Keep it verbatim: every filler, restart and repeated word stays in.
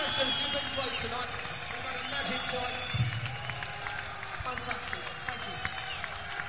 Listen, you've been great tonight. We've had a magic time. Fantastic. Thank you.